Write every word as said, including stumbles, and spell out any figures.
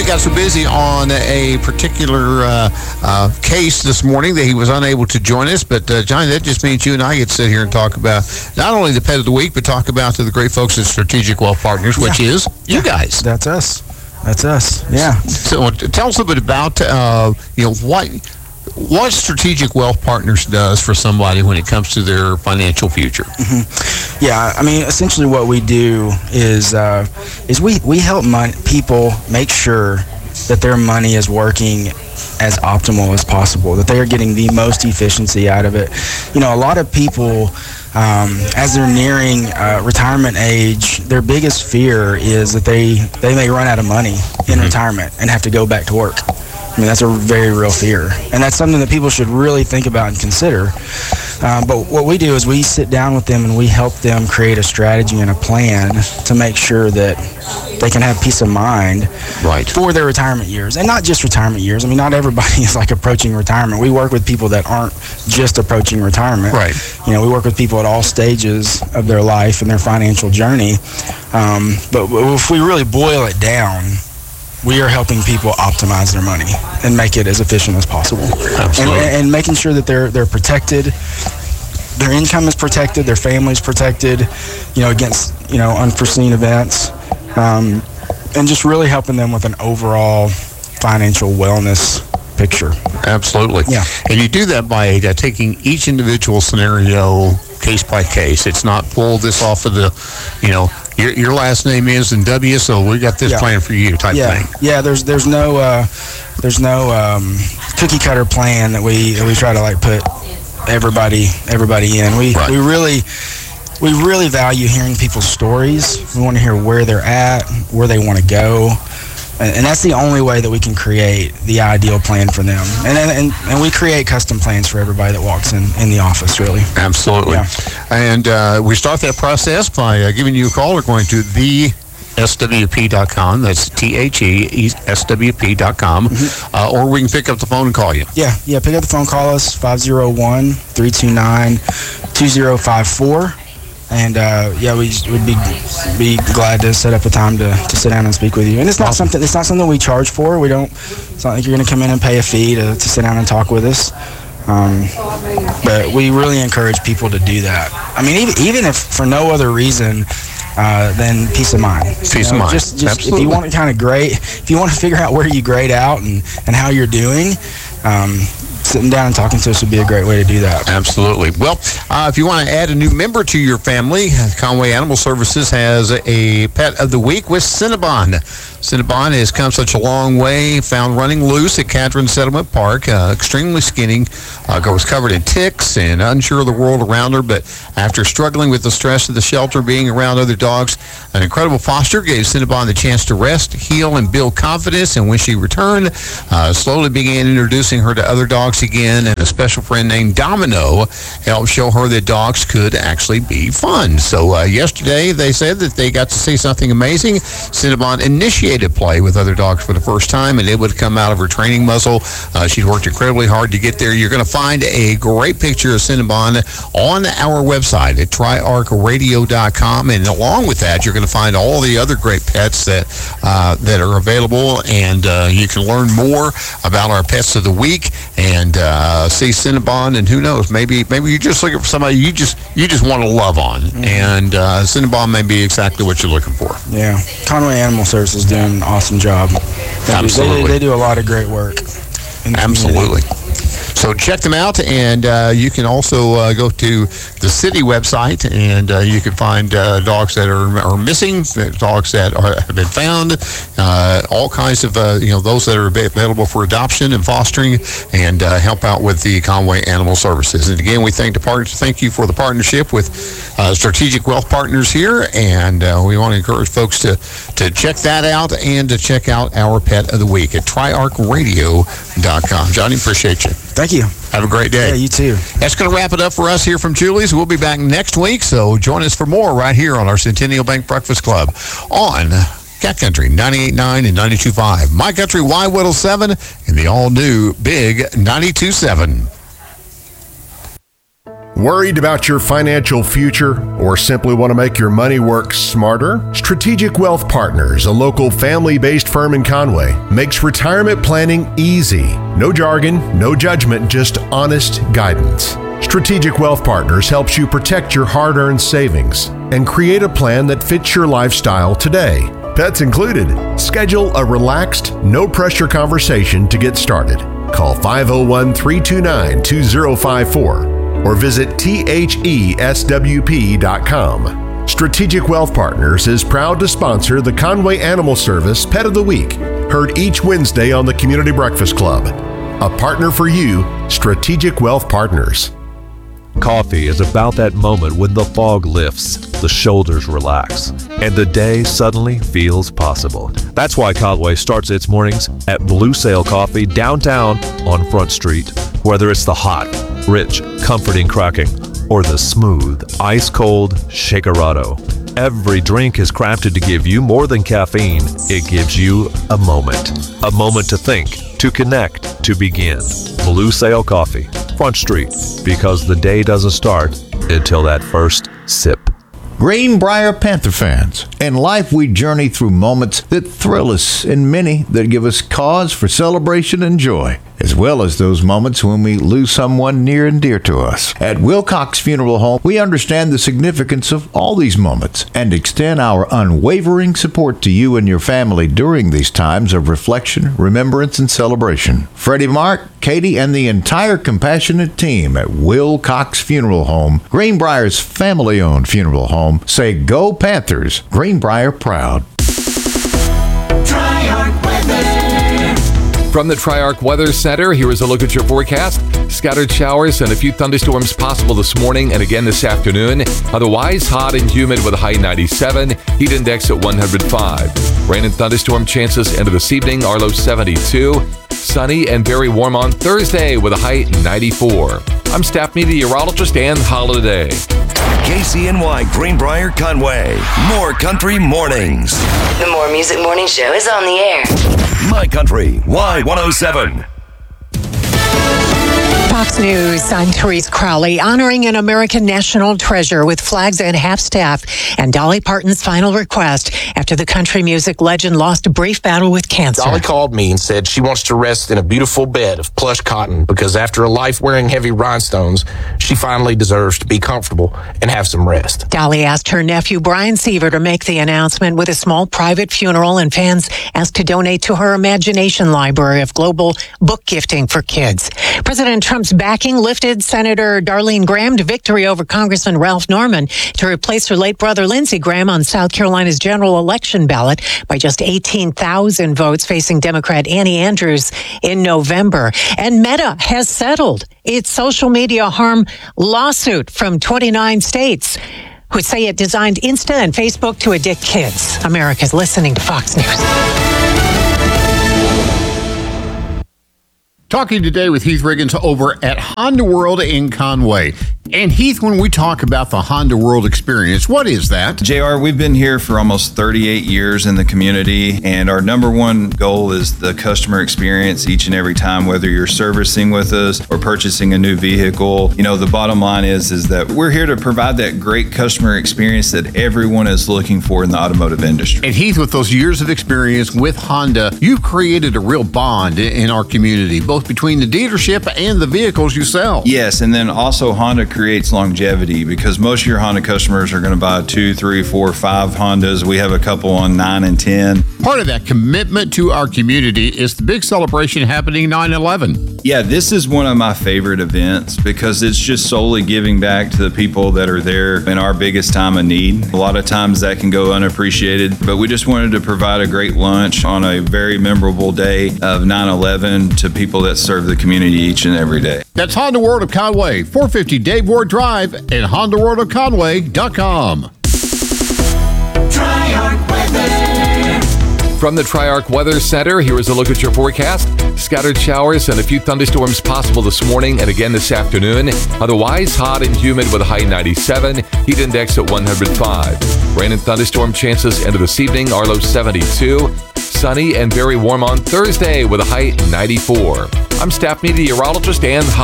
Johnny got so busy on a particular uh, uh, case this morning that he was unable to join us. But, uh, Johnny, that just means you and I get to sit here and talk about not only the pet of the week, but talk about to the great folks at Strategic Wealth Partners, which yeah. is you yeah. guys. That's us. That's us. Yeah. So tell us a little bit about, uh, you know, what... what Strategic Wealth Partners does for somebody when it comes to their financial future. Mm-hmm. Yeah, I mean, essentially what we do is uh, is we, we help mon- people make sure that their money is working as optimal as possible, that they are getting the most efficiency out of it. You know, a lot of people, um, as they're nearing uh, retirement age, their biggest fear is that they, they may run out of money in mm-hmm. retirement and have to go back to work. I mean, that's a very real fear. And that's something that people should really think about and consider. Um, but what we do is we sit down with them and we help them create a strategy and a plan to make sure that they can have peace of mind right. for their retirement years. And not just retirement years. I mean, not everybody is like approaching retirement. We work with people that aren't just approaching retirement. Right. You know, we work with people at all stages of their life and their financial journey. Um, but if we really boil it down, we are helping people optimize their money and make it as efficient as possible. Absolutely. And, and making sure that they're they're protected, their income is protected, their family's protected, you know, against, you know, unforeseen events, um, and just really helping them with an overall financial wellness picture. Absolutely. Yeah. And you do that by uh, taking each individual scenario case by case. It's not pull this off of the, you know, Your, your last name is in W, so we got this yeah. plan for you type yeah. thing. Yeah, there's there's no uh, there's no um, cookie cutter plan that we that we try to like put everybody everybody in. We right. we really we really value hearing people's stories. We want to hear where they're at, where they want to go. And that's the only way that we can create the ideal plan for them. And and, and we create custom plans for everybody that walks in, in the office, really. Absolutely. Yeah. And uh, we start that process by uh, giving you a call or going to the S W P dot com. That's T H E S W P dot com. Mm-hmm. Uh, or we can pick up the phone and call you. Yeah, yeah. Pick up the phone, call us, five oh one, three two nine, two oh five four. And uh, yeah, we would be be glad to set up a time to, to sit down and speak with you. And it's not awesome. something it's not something we charge for. We don't. It's not like you're going to come in and pay a fee to, to sit down and talk with us. Um, but we really encourage people to do that. I mean, even even if for no other reason uh, than peace of mind. Peace you know, of mind. Just, just Absolutely. If you want to kind of grade, if you want to figure out where you grade out and, and how you're doing. Um, Sitting down and talking to us would be a great way to do that. Absolutely. Well, uh, if you want to add a new member to your family, Conway Animal Services has a pet of the week with Cinnabon. Cinnabon has come such a long way, found running loose at Cadron Settlement Park, uh, extremely skinny, uh, was covered in ticks and unsure of the world around her, but after struggling with the stress of the shelter, being around other dogs, an incredible foster gave Cinnabon the chance to rest, heal, and build confidence, and when she returned, uh, slowly began introducing her to other dogs again, and a special friend named Domino helped show her that dogs could actually be fun. So uh, yesterday, they said that they got to see something amazing. Cinnabon initiated play with other dogs for the first time, and it would come out of her training muzzle. Uh, she's worked incredibly hard to get there. You're going to find a great picture of Cinnabon on our website at tri arc radio dot com, and along with that, you're going to find all the other great pets that uh, that are available, and uh, you can learn more about our pets of the week and uh, see Cinnabon, and who knows, maybe maybe you're just looking for somebody you just you just want to love on, mm-hmm. and uh, Cinnabon may be exactly what you're looking for. Yeah, Conway Animal Services is doing an awesome job. They Absolutely. Do, they, they do a lot of great work. In the Absolutely. community. So check them out, and uh, you can also uh, go to the city website, and uh, you can find uh, dogs that are, are missing, dogs that are, have been found, uh, all kinds of, uh, you know, those that are available for adoption and fostering, and uh, help out with the Conway Animal Services. And again, we thank the partners. Thank you for the partnership with uh, Strategic Wealth Partners here, and uh, we want to encourage folks to, to check that out and to check out our pet of the week at tri arc radio dot com. Johnny, appreciate you. Thank you. Have a great day. Yeah, you too. That's going to wrap it up for us here from Julie's. We'll be back next week, so join us for more right here on our Centennial Bank Breakfast Club on Cat Country ninety-eight point nine and ninety-two point five. My Country Y one oh seven and the all-new Big ninety-two point seven. Worried about your financial future or simply want to make your money work smarter? Strategic Wealth Partners, a local family-based firm in Conway, makes retirement planning easy. No jargon, no judgment, just honest guidance. Strategic Wealth Partners helps you protect your hard-earned savings and create a plan that fits your lifestyle today. Pets included. Schedule a relaxed, no-pressure conversation to get started. Call five oh one, three two nine, two oh five four or visit T H E S W P dot com. Strategic Wealth Partners is proud to sponsor the Conway Animal Service Pet of the Week, heard each Wednesday on the Community Breakfast Club. A partner for you, Strategic Wealth Partners. Coffee is about that moment when the fog lifts, the shoulders relax, and the day suddenly feels possible. That's why Conway starts its mornings at Blue Sail Coffee downtown on Front Street. Whether it's the hot, rich, comforting cracking, or the smooth, ice-cold Shakerado, every drink is crafted to give you more than caffeine. It gives you a moment. A moment to think, to connect, to begin. Blue Sail Coffee, Front Street, because the day doesn't start until that first sip. Greenbrier Panther fans, in life we journey through moments that thrill us and many that give us cause for celebration and joy, as well as those moments when we lose someone near and dear to us. At Wilcox Funeral Home, we understand the significance of all these moments and extend our unwavering support to you and your family during these times of reflection, remembrance, and celebration. Freddie, Mark, Katie, and the entire compassionate team at Wilcox Funeral Home, Greenbrier's family-owned funeral home, say Go Panthers, Greenbrier proud. Triarch Weather. From the Triarch Weather Center, here is a look at your forecast. Scattered showers and a few thunderstorms possible this morning and again this afternoon. Otherwise, hot and humid with a high ninety-seven, heat index at one hundred five. Rain and thunderstorm chances into this evening, our low seventy-two. Sunny and very warm on Thursday with a high ninety-four. I'm staff meteorologist Ann Holiday. K C N Y Greenbrier Conway. More Country Mornings. The More Music Morning Show is on the air. My Country Y one oh seven. Fox News, I'm Therese Crowley, honoring an American national treasure with flags and half-staff and Dolly Parton's final request after the country music legend lost a brief battle with cancer. Dolly called me and said she wants to rest in a beautiful bed of plush cotton because after a life wearing heavy rhinestones, she finally deserves to be comfortable and have some rest. Dolly asked her nephew Brian Seaver to make the announcement with a small private funeral, and fans asked to donate to her Imagination Library of global book gifting for kids. President Trump's backing lifted Senator Darlene Graham to victory over Congressman Ralph Norman to replace her late brother Lindsey Graham on South Carolina's general election ballot by just eighteen thousand votes, facing Democrat Annie Andrews in November. And Meta has settled its social media harm lawsuit from twenty-nine states, who say it designed Insta and Facebook to addict kids. America's listening to Fox News. Talking today with Heath Riggins over at Honda World in Conway. And Heath, when we talk about the Honda World experience, what is that? J R, we've been here for almost thirty-eight years in the community, and our number one goal is the customer experience each and every time, whether you're servicing with us or purchasing a new vehicle. You know, the bottom line is, is that we're here to provide that great customer experience that everyone is looking for in the automotive industry. And Heath, with those years of experience with Honda, you've created a real bond in our community, both between the dealership and the vehicles you sell. Yes, and then also Honda creates longevity, because most of your Honda customers are going to buy two, three, four, five Hondas. We have a couple on nine and ten. Part of that commitment to our community is the big celebration happening nine eleven. Yeah, this is one of my favorite events because it's just solely giving back to the people that are there in our biggest time of need. A lot of times that can go unappreciated, but we just wanted to provide a great lunch on a very memorable day of nine eleven to people that serve the community each and every day. That's Honda World of Conway, four fifty Dave Ward Drive, and honda world of conway dot com. Triarch Weather. From the Triarch Weather Center, here is a look at your forecast. Scattered showers and a few thunderstorms possible this morning and again this afternoon. Otherwise, hot and humid with a high ninety-seven, heat index at one hundred five. Rain and thunderstorm chances into this evening, our low seventy-two. Sunny and very warm on Thursday with a high ninety-four. I'm staff meteorologist Ann Holiday.